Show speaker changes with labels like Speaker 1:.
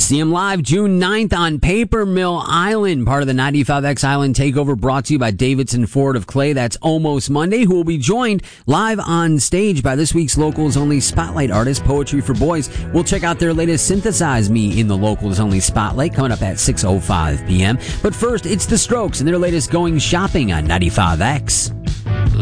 Speaker 1: See him live June 9th on Paper Mill Island, part of the 95X Island Takeover, brought to you by Davidson Ford of Clay. That's almost Monday, who will be joined live on stage by this week's Locals Only Spotlight artist, Poetry for Boys. We'll check out their latest Synthesize Me in the Locals Only Spotlight coming up at 6:05 p.m. But first, it's The Strokes and their latest Going Shopping on 95X.